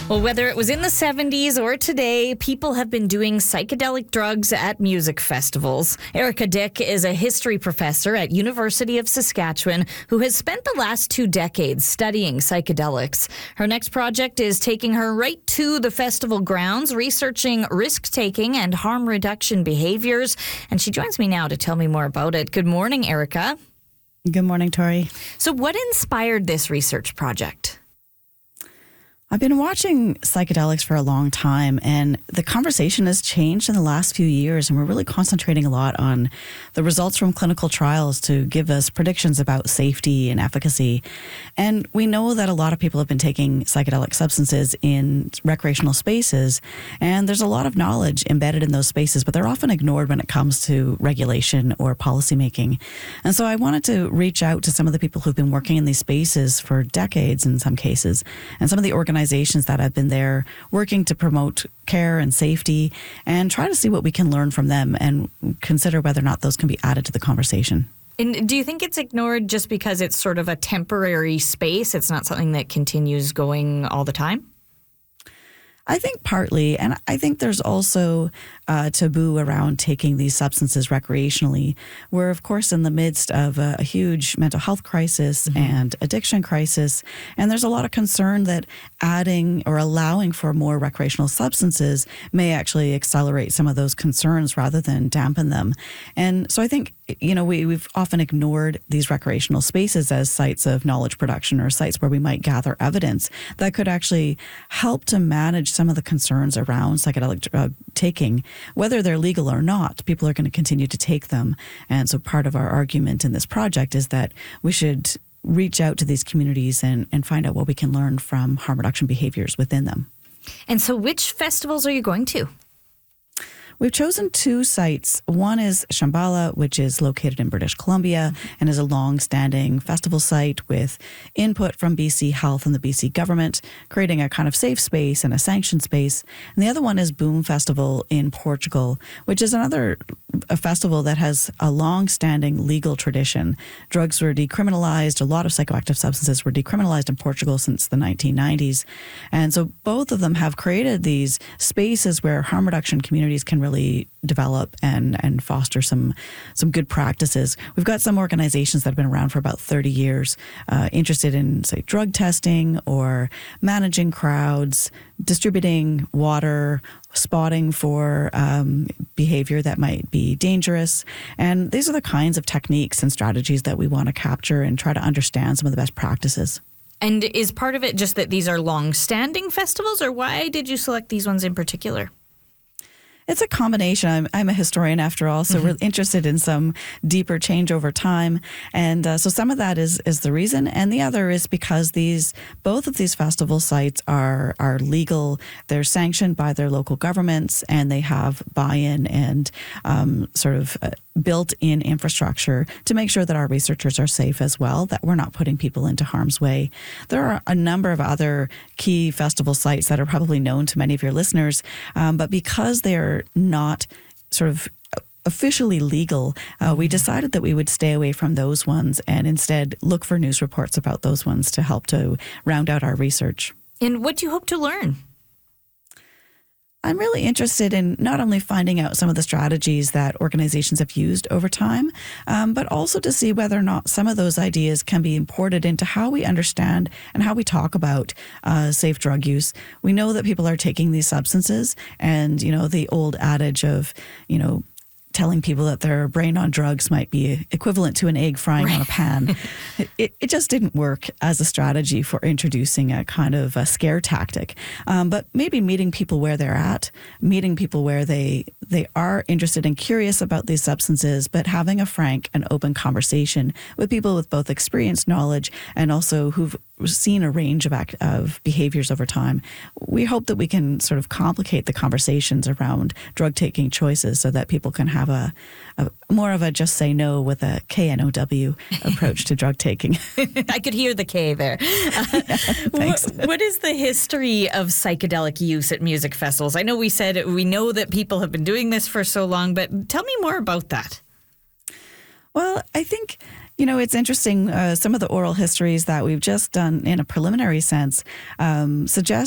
Well, whether it was in the 70s or today, people have been doing psychedelic drugs at music festivals. Erica Dick is a history professor at University of Saskatchewan who has spent the last 2 decades studying psychedelics. Her next project is taking her right to the festival grounds, researching risk-taking and harm reduction behaviors. And she joins me now to tell me more about it. Good morning, Erica. Good morning, Tori. So what inspired this research project? I've been watching psychedelics for a long time, and the conversation has changed in the last few years, and we're really concentrating a lot on the results from clinical trials to give us predictions about safety and efficacy. And we know that a lot of people have been taking psychedelic substances in recreational spaces, and there's a lot of knowledge embedded in those spaces, but they're often ignored when it comes to regulation or policymaking. And so I wanted to reach out to some of the people who've been working in these spaces for decades in some cases, and some of the organizations that have been there working to promote care and safety, and try to see what we can learn from them and consider whether or not those can be added to the conversation. And do you think it's ignored just because it's sort of a temporary space? It's not something that continues going all the time? I think partly, and I think there's also a taboo around taking these substances recreationally. We're, of course, in the midst of a huge mental health crisis and addiction crisis, and there's a lot of concern that adding or allowing for more recreational substances may actually accelerate some of those concerns rather than dampen them. And so I think, we've often ignored these recreational spaces as sites of knowledge production or sites where we might gather evidence that could actually help to manage some of the concerns around psychedelic drug taking. Whether they're legal or not, people are going to continue to take them. And so part of our argument in this project is that we should reach out to these communities and find out what we can learn from harm reduction behaviors within them. And so which festivals are you going to? We've chosen 2 sites. One is Shambhala, which is located in British Columbia and is a long-standing festival site with input from BC Health and the BC government, creating a kind of safe space and a sanctioned space. And the other one is Boom Festival in Portugal, which is a festival that has a long-standing legal tradition. Drugs were decriminalized. A lot of psychoactive substances were decriminalized in Portugal since the 1990s. And so both of them have created these spaces where harm reduction communities can really develop and foster some good practices. We've got some organizations that have been around for about 30 years, interested in, say, drug testing or managing crowds, distributing water, spotting for behavior that might be dangerous. And these are the kinds of techniques and strategies that we want to capture and try to understand some of the best practices. And is part of it just that these are long-standing festivals, or why did you select these ones in particular? It's a combination. I'm a historian after all, so we're interested in some deeper change over time. And so some of that is the reason. And the other is because both of these festival sites are legal. They're sanctioned by their local governments, and they have buy-in and built-in infrastructure to make sure that our researchers are safe as well, that we're not putting people into harm's way. There are a number of other key festival sites that are probably known to many of your listeners, but because they're not sort of officially legal, we decided that we would stay away from those ones and instead look for news reports about those ones to help to round out our research. And what do you hope to learn? I'm really interested in not only finding out some of the strategies that organizations have used over time, but also to see whether or not some of those ideas can be imported into how we understand and how we talk about safe drug use. We know that people are taking these substances, and, the old adage of, telling people that their brain on drugs might be equivalent to an egg frying on a pan. It just didn't work as a strategy for introducing a kind of a scare tactic. But maybe meeting people where they're at, meeting people where they are interested and curious about these substances, but having a frank and open conversation with people with both experience, knowledge, and also who've seen a range of behaviors over time. We hope that we can sort of complicate the conversations around drug-taking choices so that people can have a more of a just say no with a KNOW approach to drug taking. I could hear the K there. Thanks. What is the history of psychedelic use at music festivals? I know we know that people have been doing this for so long, but tell me more about that. Well, I think You know, it's interesting. Some of the oral histories that we've just done in a preliminary sense suggest